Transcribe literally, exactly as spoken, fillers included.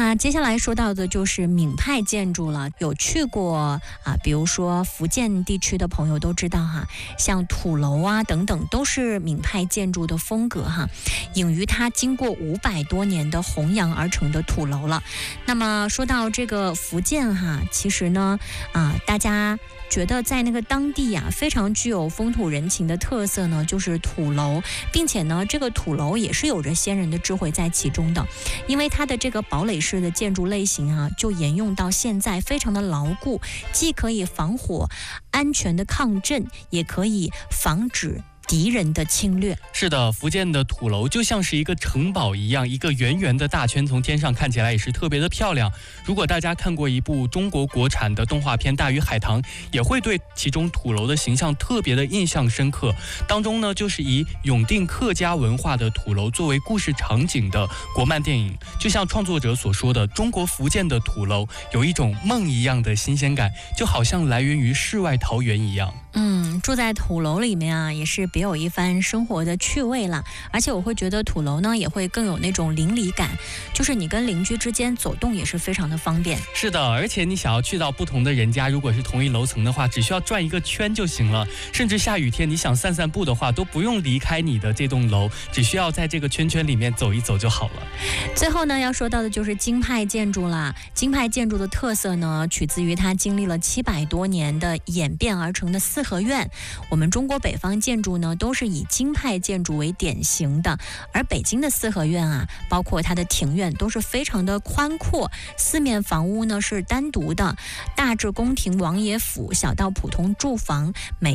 那接下来说到的就是闽派建筑了，有去过啊，比如说福建地区的朋友都知道哈，像土楼啊等等都是闽派建筑的风格哈，隐于它经过五百多年的弘扬而成的土楼了。那么说到这个福建哈，其实呢啊，大家觉得在那个当地啊非常具有风土人情的特色呢，就是土楼，并且呢这个土楼也是有着先人的智慧在其中的，因为它的这个堡垒式的建筑类型啊，就沿用到现在，非常的牢固，既可以防火、安全的抗震，也可以防止敌人的侵略。 是的，福建的土楼就像是一个城堡一样，一个圆圆的大圈，从天上看起来也是特别的漂亮。如果大家看过一部中国国产的动画片《大鱼海棠》，也会对其中土楼的形象特别的印象深刻。当中呢，就是以永定客家文化的土楼作为故事场景的国漫电影，就像创作者所说的，中国福建的土楼有一种梦一样的新鲜感，就好像来源于世外桃源一样。 嗯，住在土楼里面啊，也是别有一番生活的趣味了。而且我会觉得土楼呢，也会更有那种邻里感，就是你跟邻居之间走动也是非常的方便。 是的，而且你想要去到不同的人家，如果是同一楼层的话，只需要转一个圈就行了。甚至下雨天你想散散步的话，都不用离开你的这栋楼，只需要在这个圈圈里面走一走就好了。 最后呢，要说到的就是京派建筑啦。京派建筑的特色呢，取自于它经历了七百多年的演变而成的四合院。我们中国北方建筑呢，都是以京派建筑为典型的，而北京的四合院啊，包括它的庭院都是非常的宽阔，四面房屋呢是单独的，大至宫廷王爷府，小到普通住房，每